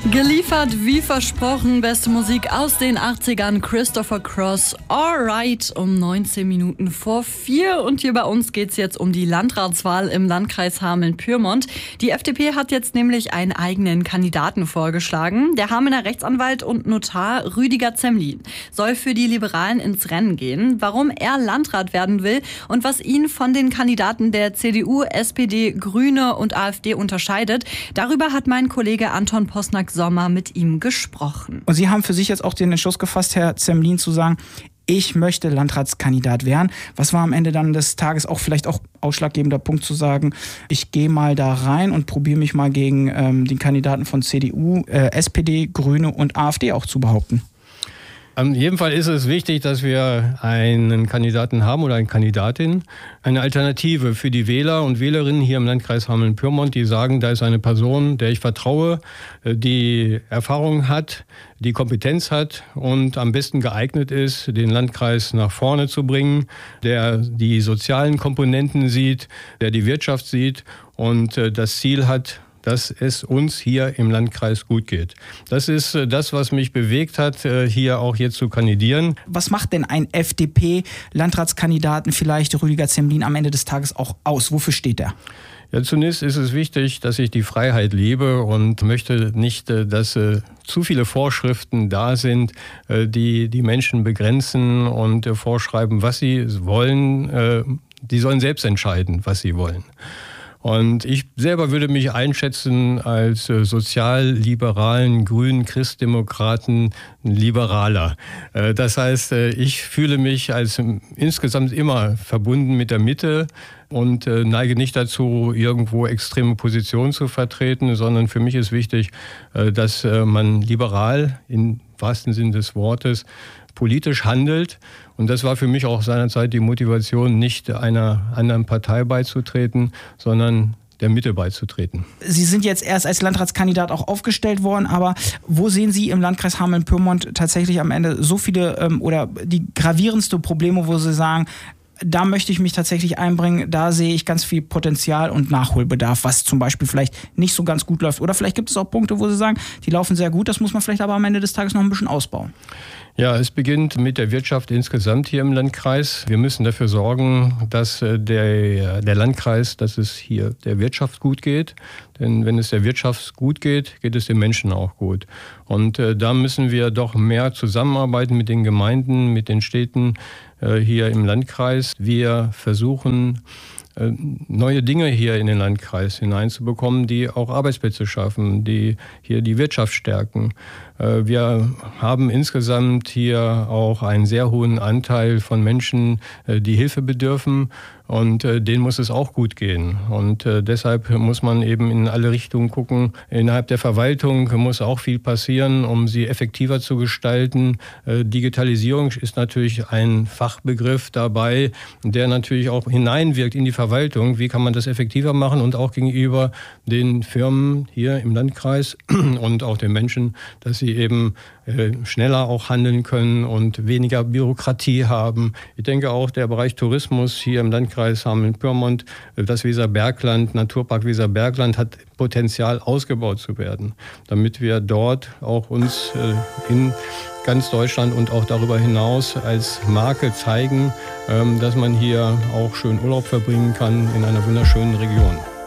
Geliefert wie versprochen, beste Musik aus den 80ern, Christopher Cross, Alright, um 19 Minuten vor 4. Und hier bei uns geht's jetzt um die Landratswahl im Landkreis Hameln-Pyrmont. Die FDP hat jetzt nämlich einen eigenen Kandidaten vorgeschlagen. Der Hamelner Rechtsanwalt und Notar Rüdiger Zemlin soll für die Liberalen ins Rennen gehen. Warum er Landrat werden will und was ihn von den Kandidaten der CDU, SPD, Grüne und AfD unterscheidet, darüber hat mein Kollege Anton Posnack-Sommer mit ihm gesprochen. Und Sie haben für sich jetzt auch den Entschluss gefasst, Herr Zemlin, zu sagen, ich möchte Landratskandidat werden. Was war am Ende dann des Tages auch vielleicht auch ausschlaggebender Punkt zu sagen, ich gehe mal da rein und probiere mich mal gegen den Kandidaten von CDU, SPD, Grüne und AfD auch zu behaupten? In jedem Fall ist es wichtig, dass wir einen Kandidaten haben oder eine Kandidatin, eine Alternative für die Wähler und Wählerinnen hier im Landkreis Hameln-Pyrmont, die sagen, da ist eine Person, der ich vertraue, die Erfahrung hat, die Kompetenz hat und am besten geeignet ist, den Landkreis nach vorne zu bringen, der die sozialen Komponenten sieht, der die Wirtschaft sieht und das Ziel hat, dass es uns hier im Landkreis gut geht. Das ist das, was mich bewegt hat, hier auch jetzt zu kandidieren. Was macht denn ein FDP-Landratskandidaten, vielleicht Rüdiger Zemlin, am Ende des Tages auch aus? Wofür steht er? Ja, zunächst ist es wichtig, dass ich die Freiheit liebe und möchte nicht, dass zu viele Vorschriften da sind, die die Menschen begrenzen und vorschreiben, was sie wollen. Die sollen selbst entscheiden, was sie wollen. Und ich selber würde mich einschätzen als sozialliberalen, grünen Christdemokraten Liberaler. Das heißt, ich fühle mich als insgesamt immer verbunden mit der Mitte und neige nicht dazu, irgendwo extreme Positionen zu vertreten, sondern für mich ist wichtig, dass man liberal im wahrsten Sinn des Wortes politisch handelt. Und das war für mich auch seinerzeit die Motivation, nicht einer anderen Partei beizutreten, sondern der Mitte beizutreten. Sie sind jetzt erst als Landratskandidat auch aufgestellt worden, aber wo sehen Sie im Landkreis Hameln-Pyrmont tatsächlich am Ende so viele oder die gravierendsten Probleme, wo Sie sagen, da möchte ich mich tatsächlich einbringen, da sehe ich ganz viel Potenzial und Nachholbedarf, was zum Beispiel vielleicht nicht so ganz gut läuft. Oder vielleicht gibt es auch Punkte, wo Sie sagen, die laufen sehr gut, das muss man vielleicht aber am Ende des Tages noch ein bisschen ausbauen. Ja, es beginnt mit der Wirtschaft insgesamt hier im Landkreis. Wir müssen dafür sorgen, dass der Landkreis, dass es hier der Wirtschaft gut geht. Denn wenn es der Wirtschaft gut geht, geht es den Menschen auch gut. Und da müssen wir doch mehr zusammenarbeiten mit den Gemeinden, mit den Städten hier im Landkreis. Wir versuchen, neue Dinge hier in den Landkreis hineinzubekommen, die auch Arbeitsplätze schaffen, die hier die Wirtschaft stärken. Wir haben insgesamt hier auch einen sehr hohen Anteil von Menschen, die Hilfe bedürfen. Und denen muss es auch gut gehen. Und deshalb muss man eben in alle Richtungen gucken. Innerhalb der Verwaltung muss auch viel passieren, um sie effektiver zu gestalten. Digitalisierung ist natürlich ein Fachbegriff dabei, der natürlich auch hineinwirkt in die Verwaltung. Wie kann man das effektiver machen und auch gegenüber den Firmen hier im Landkreis und auch den Menschen, dass sie eben schneller auch handeln können und weniger Bürokratie haben. Ich denke auch, der Bereich Tourismus hier im Landkreis Hameln-Pyrmont, das Weserbergland, Naturpark Weserbergland hat Potenzial ausgebaut zu werden, damit wir dort auch uns in ganz Deutschland und auch darüber hinaus als Marke zeigen, dass man hier auch schön Urlaub verbringen kann in einer wunderschönen Region.